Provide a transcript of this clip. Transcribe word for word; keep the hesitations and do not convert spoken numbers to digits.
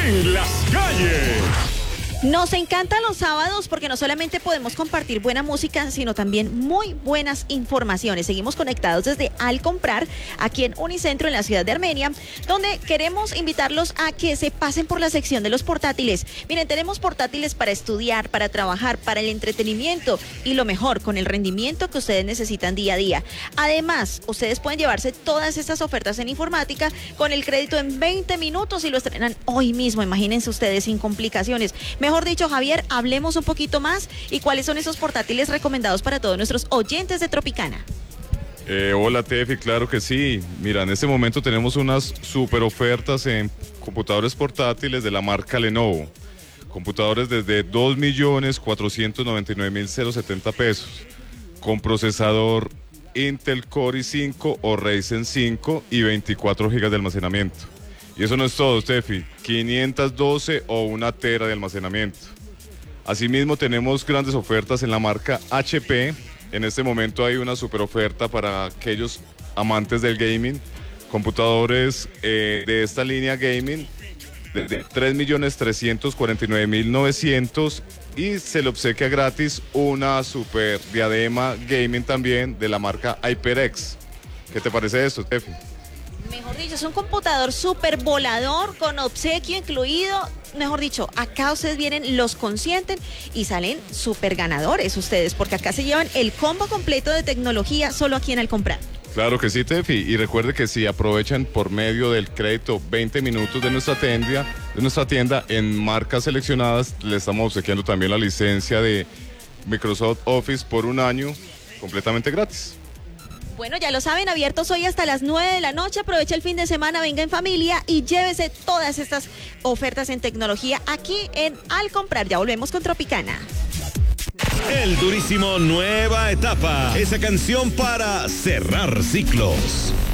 en las calles. Nos encantan los sábados porque no solamente podemos compartir buena música, sino también muy buenas informaciones. Seguimos conectados desde Al Comprar, aquí en Unicentro, en la ciudad de Armenia, donde queremos invitarlos a que se pasen por la sección de los portátiles. Miren, tenemos portátiles para estudiar, para trabajar, para el entretenimiento y lo mejor, con el rendimiento que ustedes necesitan día a día. Además, ustedes pueden llevarse todas estas ofertas en informática con el crédito en veinte minutos y lo estrenan hoy mismo. Imagínense ustedes, sin complicaciones. Mejor dicho, Javier, hablemos un poquito más y cuáles son esos portátiles recomendados para todos nuestros oyentes de Tropicana. Eh, hola Tefi, claro que sí. Mira, en este momento tenemos unas super ofertas en computadores portátiles de la marca Lenovo. Computadores desde dos millones cuatrocientos noventa y nueve mil setenta pesos. Con procesador Intel Core i cinco o Ryzen cinco y veinticuatro gigas de almacenamiento. Y eso no es todo, Tefi, quinientos doce o una tera de almacenamiento. Asimismo, tenemos grandes ofertas en la marca H P. En este momento hay una super oferta para aquellos amantes del gaming. Computadores eh, de esta línea gaming de, de tres millones trescientos cuarenta y nueve mil novecientos y se le obsequia gratis una super diadema gaming también de la marca HyperX. ¿Qué te parece esto, Tefi? Mejor dicho, es un computador súper volador con obsequio incluido. Mejor dicho, acá ustedes vienen, los consienten y salen súper ganadores ustedes, porque acá se llevan el combo completo de tecnología solo aquí en Al Comprar. Claro que sí, Tefi, y recuerde que si aprovechan por medio del crédito veinte minutos de nuestra tienda, de nuestra tienda en marcas seleccionadas, le estamos obsequiando también la licencia de Microsoft Office por un año completamente gratis. Bueno, ya lo saben, abiertos hoy hasta las nueve de la noche. Aprovecha el fin de semana, venga en familia y llévese todas estas ofertas en tecnología aquí en Al Comprar. Ya volvemos con Tropicana. El Durísimo, nueva etapa. Esa canción para cerrar ciclos.